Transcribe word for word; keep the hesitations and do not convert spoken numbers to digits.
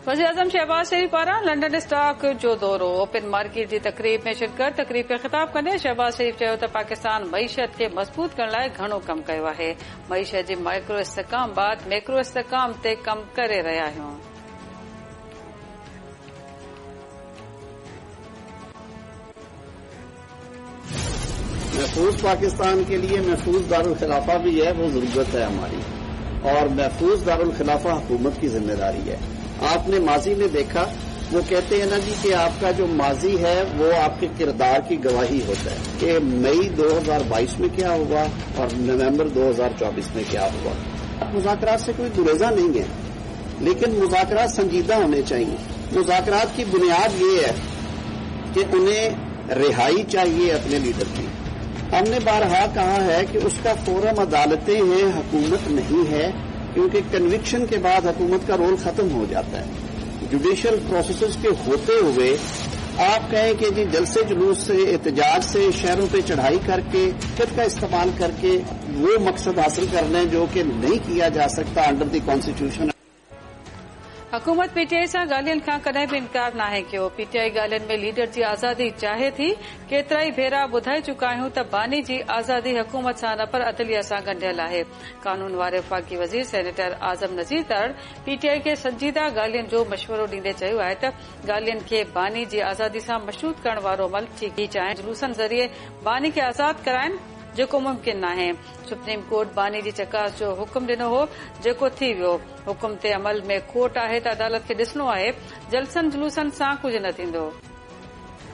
वज़ीर-ए-आज़म शहबाज शरीफ पारां London stock जो दौरो। ओपन मार्केट जी तकरीब में शिरकत। तकरीब खे ख़िताब कंदे शहबाज शरीफ चयो त पाकिस्तान मईशत खे मज़बूत करण लाइ घणो कमु कयो आहे। मईशत जी माइक्रो इस्तेकाम बाद मैक्रो इस्तेकाम ते कमु करे रहिया आहियूं। महफूज पाकिस्तान के लिए महफूज दारुल खिलाफा भी है, वो जरूरत है हमारी, और महफूज दारुल खिलाफा हुकूमत की जिम्मेदारी है। आपने माजी में देखा, वो कहते हैं ना जी कि आपका जो माजी है वो आपके किरदार की गवाही होता है कि मई दो हज़ार बाईस में क्या हुआ और नवंबर दो हज़ार चौबीस में क्या हुआ। मुज़ाकरात से कोई गुरेजा नहीं है, लेकिन मुज़ाकरात संजीदा होने चाहिए। मुज़ाकरात की बुनियाद ये है कि उन्हें रिहाई चाहिए अपने लीडर की। हमने बारहा कहा है कि उसका फोरम अदालतें हैं, हुकूमत नहीं है, क्योंकि कन्विक्शन के बाद हुकूमत का रोल खत्म हो जाता है। जुडिशियल प्रोसेसेस के होते हुए आप कहें कि जी जलसे जुलूस से, एहतजाज से, शहरों पे चढ़ाई करके, फिर का इस्तेमाल करके वो मकसद हासिल करना है जो कि नहीं किया जा सकता अंडर द कॉन्स्टिट्यूशन। हुकूमत पीटीआई सां ॻाल्हियुनि खां कॾहिं बि इनकार नाहे कयो। पीटीआई ॻाल्हियुनि में लीडर जी आज़ादी चाहे थी। केतिरा ई भेरा ॿुधाए चुका आहियूं त बानी जी आज़ादी हुकूमत सां न पर अदलिया सां ॻंढियल आहे। कानून वारे वफ़ाक़ी वज़ीर सेनेटर आज़म नज़ीर तड़ पीटीआई खे संजीदा ॻाल्हियुनि जो मशवरो ॾींदे चयो आहे त ॻाल्हियुनि खे बानी जी आज़ादी सां मशरूत करण वारो अमल ठीक ई चाहे जुलूसनि ज़रिए बानी खे आज़ाद कराइनि जेको मुमकिन नाहे। सुप्रीम कोर्ट बानी जी चकास जो हुकुम ॾिनो हो, जेको थी वियो। हुकुम ते अमल में खोट आहे त अदालत खे ॾिसणो आहे। जलसनि जुलूसनि सां कुझु न थींदो।